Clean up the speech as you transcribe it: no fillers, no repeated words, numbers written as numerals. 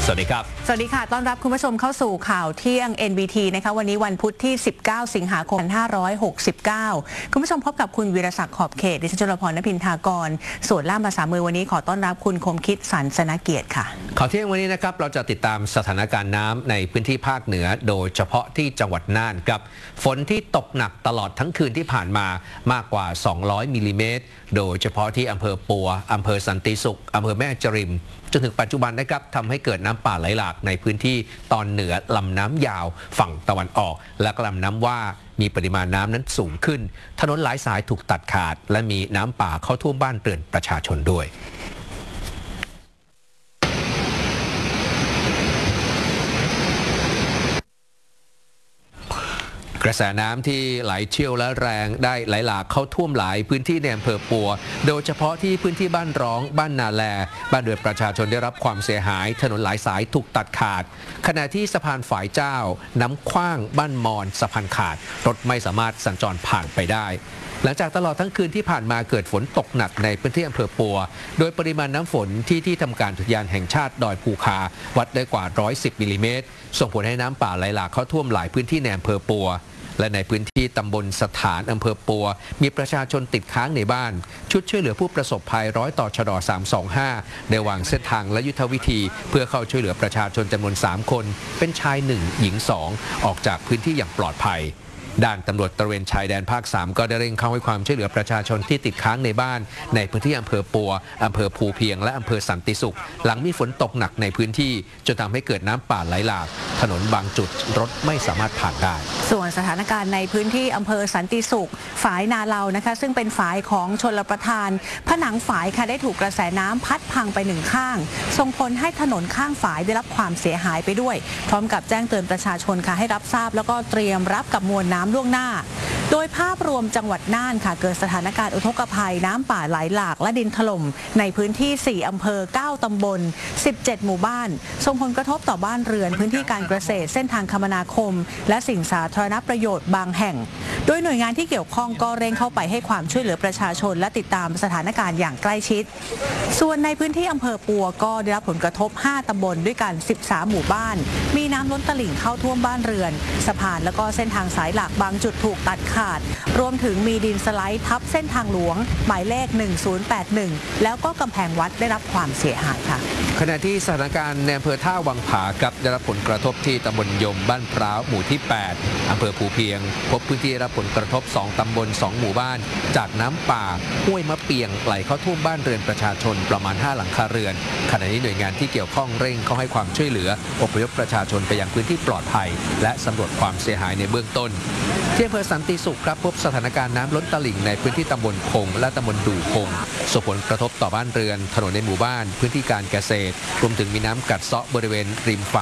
สวัสดีครับสวัสดีค่ะต้อนรับคุณผู้ชมเข้าสู่ข่าวเที่ยง NBT นะคะวันนี้วันพุธที่ 19 สิงหาคม 2569 คุณผู้ชมพบกับคุณวีรศักดิ์ขอบเขตดิฉันจุลพร ณภินทากรส่วนล่ามภาษามือวันนี้ขอต้อนรับคุณคมคิดสันสนเกียรติค่ะข่าวเที่ยงวันนี้นะครับเราจะติดตามสถานการณ์น้ำในพื้นที่ภาคเหนือโดยเฉพาะที่จังหวัดน่านครับฝนที่ตกหนักตลอดทั้งคืนที่ผ่านมามากกว่า200มิลลิเมตรโดยเฉพาะที่อำเภอปัวอำเภอสันติสุขอำเภอแม่จริมจนถึงปัจจุบันนะครับทำให้เกิดน้ำป่าไหลหลากในพื้นที่ตอนเหนือลำน้ำยาวฝั่งตะวันออกและลำน้ำว่ามีปริมาณน้ำนั้นสูงขึ้นถนนหลายสายถูกตัดขาดและมีน้ำป่าเข้าท่วมบ้านเรือนประชาชนด้วยกระแสน้ำที่ไหลเชี่ยวและแรงได้ไหลหลากเข้าท่วมหลายพื้นที่ในอำเภอปัวโดยเฉพาะที่พื้นที่บ้านร้องบ้านนาแลบ้านเรือนประชาชนได้รับความเสียหายถนนหลายสายถูกตัดขาดขณะที่สะพานฝายเจ้าน้ำขว้างบ้านมอนสะพานขาดรถไม่สามารถสัญจรผ่านไปได้หลังจากตลอดทั้งคืนที่ผ่านมาเกิดฝนตกหนักในพื้นที่อำเภอปัวโดยปริมาณน้ำฝนที่ทำการอุทยานแห่งชาติดอยภูคาวัดได้กว่า110มิลลิเมตรส่งผลให้น้ำป่าไหลหลากเข้าท่วมหลายพื้นที่ในอำเภอปัวและในพื้นที่ตำบลสถานอำเภอปัวมีประชาชนติดค้างในบ้านชุดช่วยเหลือผู้ประสบภัยร้อยต่อชด325ได้วางเส้นทางและยุทธวิธีเพื่อเข้าช่วยเหลือประชาชนจำนวน3คนเป็นชาย1หญิง2ออกจากพื้นที่อย่างปลอดภัยด้านตำรวจตระเวนชายแดนภาค3ก็ได้เร่งเข้าให้ความช่วยเหลือประชาชนที่ติดค้างในบ้านในพื้นที่อำเภอปัวอำเภอภูเพียงและอำเภอสันติสุขหลังมีฝนตกหนักในพื้นที่จนทำให้เกิดน้ำป่าไหลหลากถนนบางจุดรถไม่สามารถผ่านได้ส่วนสถานการณ์ในพื้นที่อำเภอสันติสุขฝายนาเลานะคะซึ่งเป็นฝายของชลประทานผนังฝายค่ะได้ถูกกระแสน้ำพัดพังไป1ข้างส่งผลให้ถนนข้างฝายได้รับความเสียหายไปด้วยพร้อมกับแจ้งเตือนประชาชนค่ะให้รับทราบแล้วก็เตรียมรับกับมวลน้ำล่วงหน้าโดยภาพรวมจังหวัดน่านค่ะเกิดสถานการณ์อุทกภัยน้ำป่าไหลหลากและดินถล่มในพื้นที่4อำเภอ9ตำบล17หมู่บ้านส่งผลกระทบต่อบ้านเรือนพื้นที่การเกษตรเส้นทางคมนาคมและสิ่งสาธารณประโยชน์บางแห่งโดยหน่วยงานที่เกี่ยวข้องก็เร่งเข้าไปให้ความช่วยเหลือประชาชนและติดตามสถานการณ์อย่างใกล้ชิดส่วนในพื้นที่อำเภอปัวก็ได้รับผลกระทบ5ตำบลด้วยกัน13หมู่บ้านมีน้ำล้นตลิ่งเข้าท่วมบ้านเรือนสะพานและก็เส้นทางสายหลักบางจุดถูกตัดขาดรวมถึงมีดินสไลด์ทับเส้นทางหลวงหมายเลข1081แล้วก็กำแพงวัดได้รับความเสียหายค่ะขณะที่สถานการณ์ในอำเภอท่าวังผากับได้รับผลกระทบที่ตำบลยมบ้านพร้าวหมู่ที่8อำเภอภูเพียงพบพื้นที่ได้รับผลกระทบ2ตำบล2หมู่บ้านจากน้ำป่าห้วยมะเปียงไหลเข้าท่วมบ้านเรือนประชาชนประมาณ5หลังคาเรือนขณะนี้หน่วยงานที่เกี่ยวข้องเร่งเข้าให้ความช่วยเหลืออพยพประชาชนไปยังพื้นที่ปลอดภัยและสำรวจความเสียหายในเบื้องต้นที่อำเภอสันติสุขครับพบสถานการณ์น้ำล้นตลิ่งในพื้นที่ตำบลพงและตำบลดูพงส่งผลกระทบต่อบ้านเรือนถนนในหมู่บ้านพื้นที่การเกษตรรวมถึงมีน้ำกัดเซาะบริเวณริมฝั่ง